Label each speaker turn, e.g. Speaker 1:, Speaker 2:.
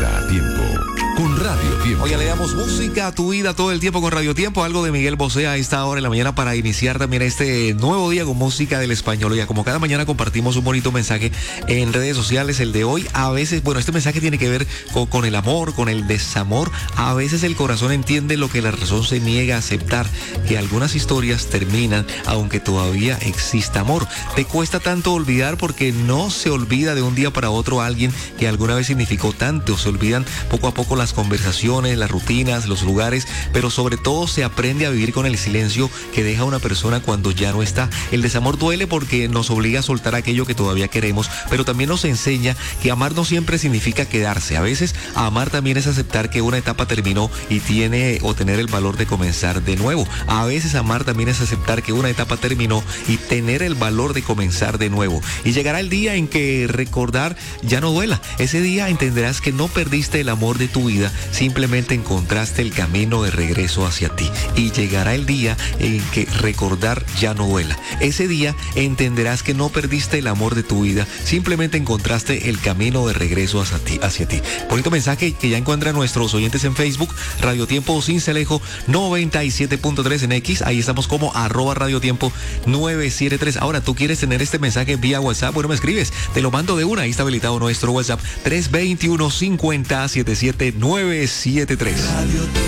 Speaker 1: Vida a tiempo con Radio Tiempo.
Speaker 2: Oye, le damos música a tu vida todo el tiempo con Radio Tiempo. Algo de Miguel Bosé a esta hora en la mañana para iniciar también este nuevo día con música del español. Oye, como cada mañana compartimos un bonito mensaje en redes sociales. El de hoy, a veces, bueno, este mensaje tiene que ver con el amor, con el desamor. A veces el corazón entiende lo que la razón se niega a aceptar, que algunas historias terminan aunque todavía exista amor. Te cuesta tanto olvidar porque no se olvida de un día para otro a alguien que alguna vez significó tanto. Se olvidan poco a poco las conversaciones, las rutinas, los lugares, pero sobre todo se aprende a vivir con el silencio que deja una persona cuando ya no está. El desamor duele porque nos obliga a soltar aquello que todavía queremos, pero también nos enseña que amar no siempre significa quedarse. A veces amar también es aceptar que una etapa terminó y tener el valor de comenzar de nuevo. A veces amar también es aceptar que una etapa terminó y tener el valor de comenzar de nuevo. Y llegará el día en que recordar ya no duela. Ese día entenderás que no perdiste el amor de tu vida, simplemente encontraste el camino de regreso hacia ti. Y llegará el día en que recordar ya no duela. Ese día entenderás que no perdiste el amor de tu vida, simplemente encontraste el camino de regreso hacia ti. Bonito mensaje que ya encuentran nuestros oyentes en Facebook, Radio Tiempo Sincelejo 97.3 en X. Ahí estamos como @radiotiempo 973. Ahora, ¿tú quieres tener este mensaje vía WhatsApp? Bueno, me escribes, te lo mando de una. Ahí está habilitado nuestro WhatsApp 321-50-77-973.